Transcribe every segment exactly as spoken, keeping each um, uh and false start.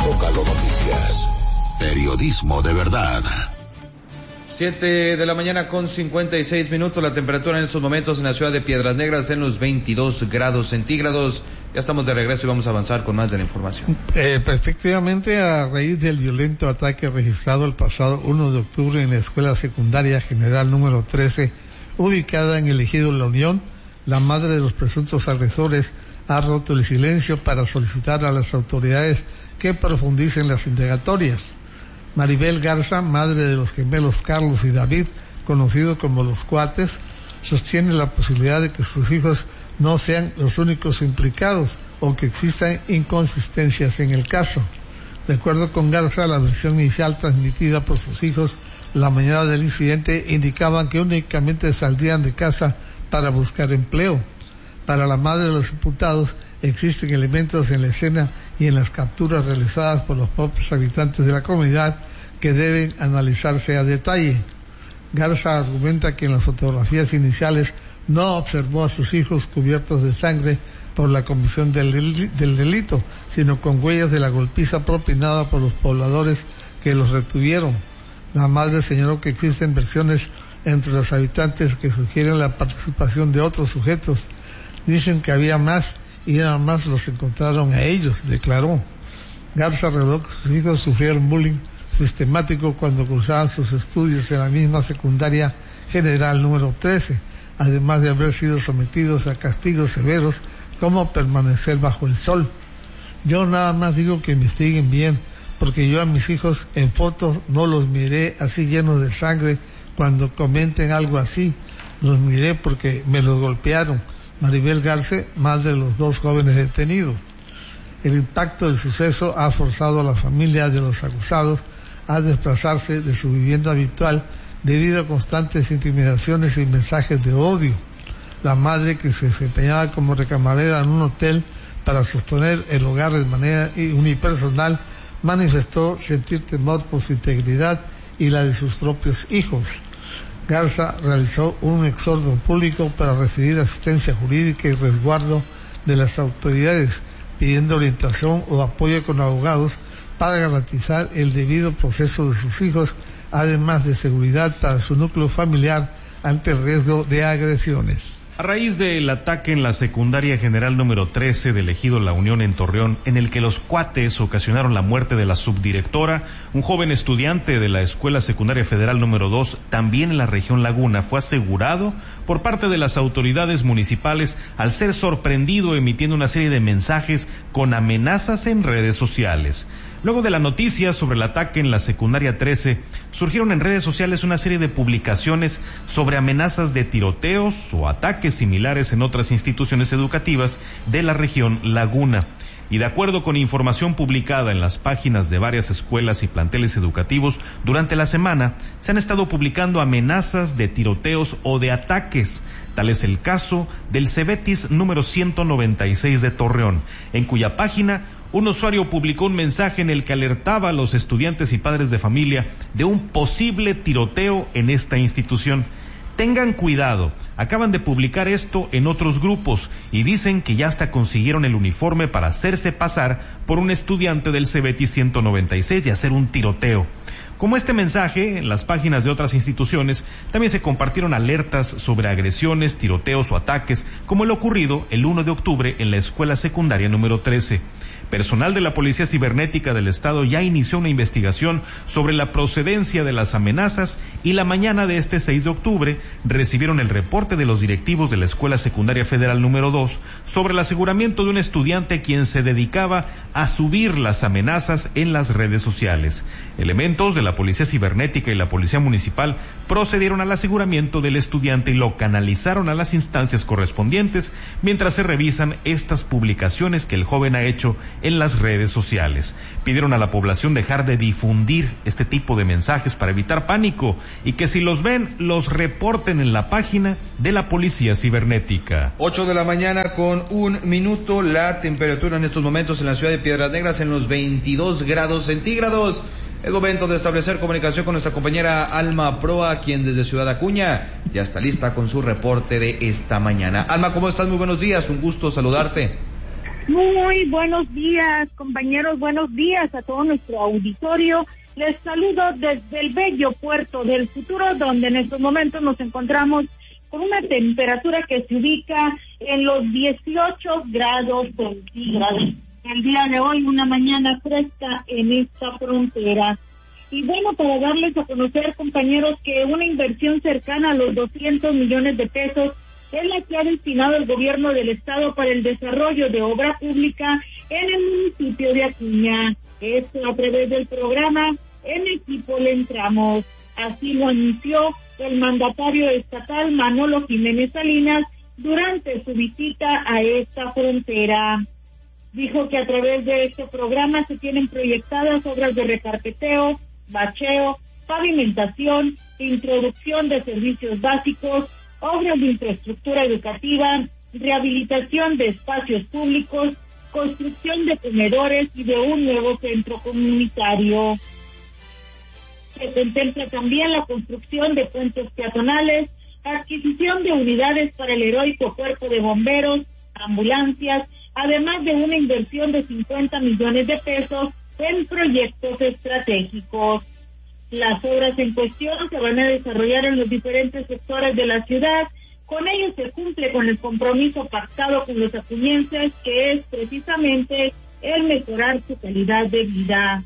Zócalo Noticias. Periodismo de verdad. Siete de la mañana con cincuenta y seis minutos, la temperatura en estos momentos en la ciudad de Piedras Negras en los veintidós grados centígrados. Ya estamos de regreso y vamos a avanzar con más de la información. Eh, efectivamente, a raíz del violento ataque registrado el pasado uno de octubre en la escuela secundaria general número trece, ubicada en el ejido La Unión, la madre de los presuntos agresores ha roto el silencio para solicitar a las autoridades que profundicen las indagatorias. Maribel Garza, madre de los gemelos Carlos y David, conocidos como los Cuates, sostiene la posibilidad de que sus hijos no sean los únicos implicados o que existan inconsistencias en el caso. De acuerdo con Garza, la versión inicial transmitida por sus hijos la mañana del incidente indicaban que únicamente saldrían de casa para buscar empleo. Para la madre de los imputados, existen elementos en la escena y en las capturas realizadas por los propios habitantes de la comunidad que deben analizarse a detalle. Garza argumenta que en las fotografías iniciales no observó a sus hijos cubiertos de sangre por la comisión del, del delito, sino con huellas de la golpiza propinada por los pobladores que los retuvieron. La madre señaló que existen versiones entre los habitantes que sugieren la participación de otros sujetos. Dicen que había más y nada más los encontraron a ellos, declaró. Garza reveló que sus hijos sufrieron bullying sistemático cuando cursaban sus estudios en la misma secundaria general número trece, además de haber sido sometidos a castigos severos como permanecer bajo el sol. Yo nada más digo que investiguen bien, porque yo a mis hijos en fotos no los miré así llenos de sangre cuando comenten algo así. Los miré porque me los golpearon. Maribel Garce, madre de los dos jóvenes detenidos. El impacto del suceso ha forzado a la familia de los acusados a desplazarse de su vivienda habitual debido a constantes intimidaciones y mensajes de odio. La madre, que se desempeñaba como recamarera en un hotel para sostener el hogar de manera unipersonal, manifestó sentir temor por su integridad y la de sus propios hijos. Garza realizó un exhorto público para recibir asistencia jurídica y resguardo de las autoridades, pidiendo orientación o apoyo con abogados para garantizar el debido proceso de sus hijos, además de seguridad para su núcleo familiar ante el riesgo de agresiones. A raíz del ataque en la secundaria general número trece del ejido La Unión en Torreón, en el que los Cuates ocasionaron la muerte de la subdirectora, un joven estudiante de la Escuela Secundaria Federal número dos, también en la región Laguna, fue asegurado por parte de las autoridades municipales al ser sorprendido emitiendo una serie de mensajes con amenazas en redes sociales. Luego de la noticia sobre el ataque en la secundaria trece, surgieron en redes sociales una serie de publicaciones sobre amenazas de tiroteos o ataques similares en otras instituciones educativas de la región Laguna. Y de acuerdo con información publicada en las páginas de varias escuelas y planteles educativos, durante la semana se han estado publicando amenazas de tiroteos o de ataques. Tal es el caso del Cebetis número ciento noventa y seis de Torreón, en cuya página un usuario publicó un mensaje en el que alertaba a los estudiantes y padres de familia de un posible tiroteo en esta institución. Tengan cuidado, acaban de publicar esto en otros grupos y dicen que ya hasta consiguieron el uniforme para hacerse pasar por un estudiante del Cebetis ciento noventa y seis y hacer un tiroteo. Como este mensaje, en las páginas de otras instituciones también se compartieron alertas sobre agresiones, tiroteos o ataques, como el ocurrido el uno de octubre en la escuela secundaria número trece. Personal de la Policía Cibernética del Estado ya inició una investigación sobre la procedencia de las amenazas y la mañana de este seis de octubre recibieron el reporte de los directivos de la Escuela Secundaria Federal número dos sobre el aseguramiento de un estudiante quien se dedicaba a subir las amenazas en las redes sociales. Elementos de la Policía Cibernética y la Policía Municipal procedieron al aseguramiento del estudiante y lo canalizaron a las instancias correspondientes mientras se revisan estas publicaciones que el joven ha hecho en las redes sociales. Pidieron a la población dejar de difundir este tipo de mensajes para evitar pánico y que si los ven, los reporten en la página de la Policía Cibernética. Ocho de la mañana con un minuto, la temperatura en estos momentos en la ciudad de Piedras Negras en los veintidós grados centígrados. Es momento de establecer comunicación con nuestra compañera Alma Proa, quien desde Ciudad Acuña ya está lista con su reporte de esta mañana. Alma, ¿cómo estás? Muy buenos días, un gusto saludarte. Muy buenos días, compañeros, buenos días a todo nuestro auditorio. Les saludo desde el bello puerto del futuro, donde en estos momentos nos encontramos con una temperatura que se ubica en los dieciocho grados centígrados. El día de hoy, una mañana fresca en esta frontera. Y bueno, para darles a conocer, compañeros, que una inversión cercana a los doscientos millones de pesos es la que ha destinado el gobierno del estado para el desarrollo de obra pública en el municipio de Acuña. Esto a través del programa En Equipo Le Entramos. Así lo anunció el mandatario estatal Manolo Jiménez Salinas durante su visita a esta frontera. Dijo que a través de este programa se tienen proyectadas obras de recarpeteo, bacheo, pavimentación, introducción de servicios básicos, obras de infraestructura educativa, rehabilitación de espacios públicos, construcción de comedores y de un nuevo centro comunitario. Se contempla también la construcción de puentes peatonales, adquisición de unidades para el heroico cuerpo de bomberos, ambulancias, además de una inversión de cincuenta millones de pesos en proyectos estratégicos. Las obras en cuestión se van a desarrollar en los diferentes sectores de la ciudad. Con ello se cumple con el compromiso pactado con los acuñenses, que es precisamente el mejorar su calidad de vida.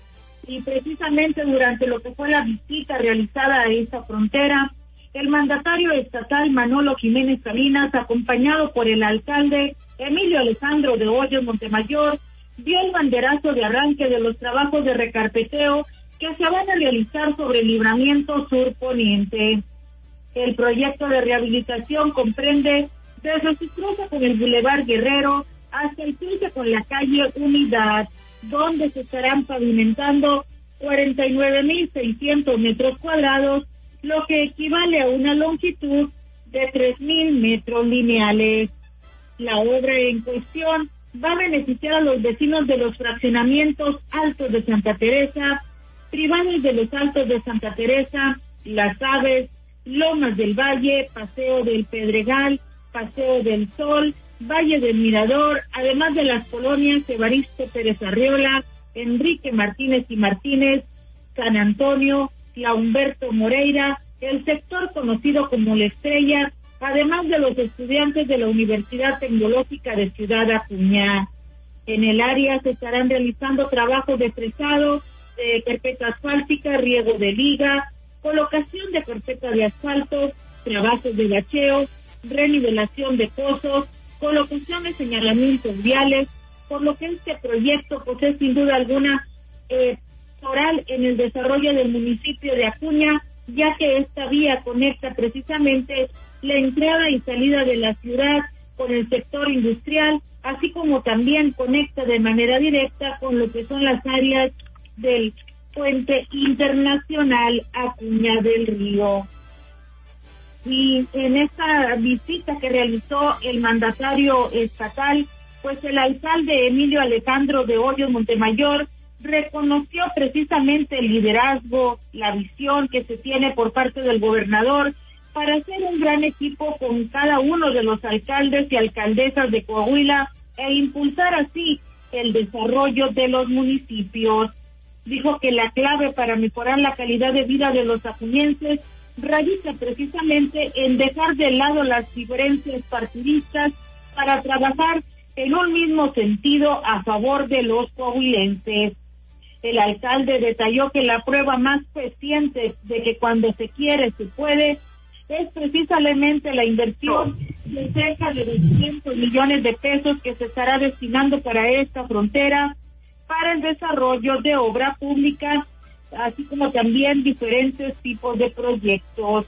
Y precisamente durante lo que fue la visita realizada a esta frontera, el mandatario estatal Manolo Jiménez Salinas, acompañado por el alcalde Emilio Alejandro de Hoyos Montemayor, dio el banderazo de arranque de los trabajos de recarpeteo que se van a realizar sobre el libramiento sur poniente. El proyecto de rehabilitación comprende desde su cruce con el Boulevard Guerrero hasta el cruce con la calle Unidad, donde se estarán pavimentando cuarenta y nueve mil seiscientos metros cuadrados, lo que equivale a una longitud de tres mil metros lineales. La obra en cuestión va a beneficiar a los vecinos de los fraccionamientos Altos de Santa Teresa, Privados de los Altos de Santa Teresa, Las Aves, Lomas del Valle, Paseo del Pedregal, Paseo del Sol, Valle del Mirador, además de las colonias Evaristo Pérez Arriola, Enrique Martínez y Martínez, San Antonio, La Humberto Moreira, el sector conocido como La Estrella, además de los estudiantes de la Universidad Tecnológica de Ciudad Acuña. En el área se estarán realizando trabajos de fresado, de carpeta asfáltica, riego de liga, colocación de carpeta de asfalto, trabajos de bacheo, renivelación de pozos, colocación de señalamientos viales, por lo que este proyecto posee sin duda alguna eh, oral en el desarrollo del municipio de Acuña, ya que esta vía conecta precisamente la entrada y salida de la ciudad con el sector industrial, así como también conecta de manera directa con lo que son las áreas del Puente Internacional Acuña del Río. Y en esta visita que realizó el mandatario estatal, pues el alcalde Emilio Alejandro de Hoyos Montemayor reconoció precisamente el liderazgo, la visión que se tiene por parte del gobernador para hacer un gran equipo con cada uno de los alcaldes y alcaldesas de Coahuila e impulsar así el desarrollo de los municipios. Dijo que la clave para mejorar la calidad de vida de los acuñenses radica precisamente en dejar de lado las diferencias partidistas para trabajar en un mismo sentido a favor de los coahuilenses. El alcalde detalló que la prueba más fehaciente de que cuando se quiere se puede es precisamente la inversión de cerca de doscientos millones de pesos que se estará destinando para esta frontera para el desarrollo de obra pública, así como también diferentes tipos de proyectos.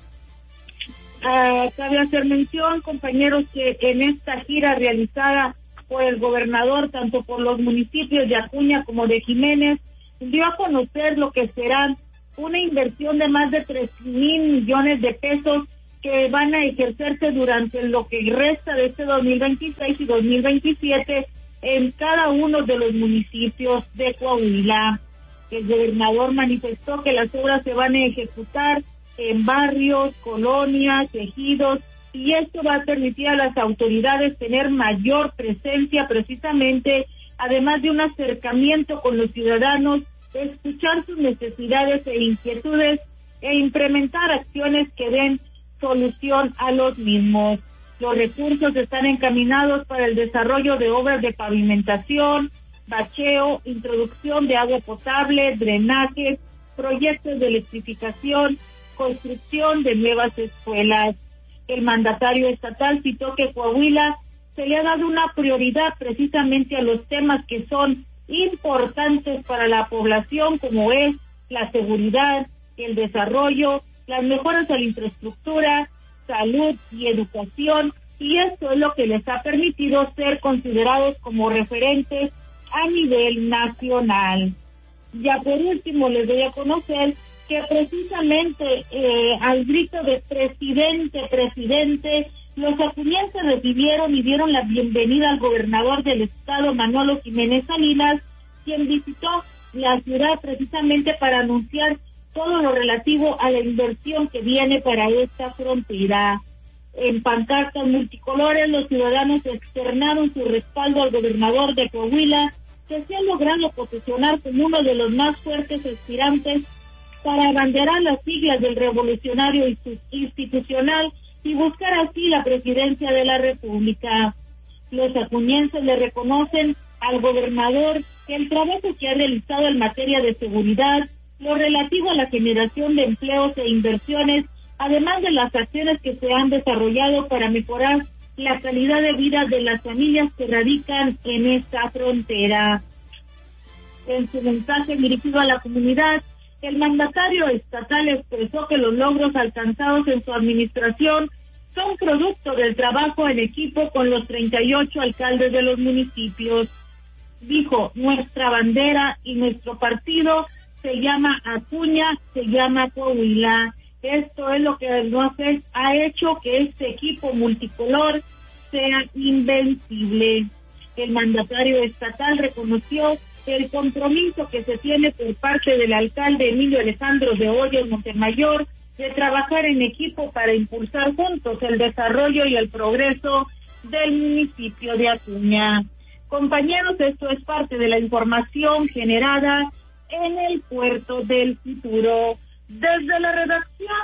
Uh, cabe hacer mención, compañeros, que en esta gira realizada por el gobernador, tanto por los municipios de Acuña como de Jiménez, dio a conocer lo que será una inversión de más de tres mil millones de pesos que van a ejercerse durante lo que resta de este dos mil veintiséis y dos mil veintisiete en cada uno de los municipios de Coahuila. El gobernador manifestó que las obras se van a ejecutar en barrios, colonias, ejidos y esto va a permitir a las autoridades tener mayor presencia precisamente, además de un acercamiento con los ciudadanos, escuchar sus necesidades e inquietudes e implementar acciones que den solución a los mismos. Los recursos están encaminados para el desarrollo de obras de pavimentación, bacheo, introducción de agua potable, drenajes, proyectos de electrificación, construcción de nuevas escuelas. El mandatario estatal citó que Coahuila se le ha dado una prioridad precisamente a los temas que son importantes para la población, como es la seguridad, el desarrollo, las mejoras a la infraestructura, salud y educación, y esto es lo que les ha permitido ser considerados como referentes a nivel nacional. Ya por último les doy a conocer que precisamente eh, al grito de presidente, presidente, los acuñenses recibieron y dieron la bienvenida al gobernador del estado, Manolo Jiménez Salinas, quien visitó la ciudad precisamente para anunciar todo lo relativo a la inversión que viene para esta frontera. En pancartas multicolores, los ciudadanos externaron su respaldo al gobernador de Coahuila, que se ha logrado posicionar como uno de los más fuertes aspirantes para abanderar las siglas del revolucionario institucional y buscar así la presidencia de la República. Los acuñenses le reconocen al gobernador que el trabajo que ha realizado en materia de seguridad, lo relativo a la generación de empleos e inversiones, además de las acciones que se han desarrollado para mejorar la calidad de vida de las familias que radican en esta frontera. En su mensaje dirigido a la comunidad, el mandatario estatal expresó que los logros alcanzados en su administración son producto del trabajo en equipo con los treinta y ocho alcaldes de los municipios. Dijo, nuestra bandera y nuestro partido se llama Acuña, se llama Coahuila. Esto es lo que nos ha hecho que este equipo multicolor sea invencible. El mandatario estatal reconoció el compromiso que se tiene por parte del alcalde Emilio Alejandro de Hoyos Montemayor de trabajar en equipo para impulsar juntos el desarrollo y el progreso del municipio de Acuña. Compañeros, esto es parte de la información generada en el Puerto del Futuro. Desde la redacción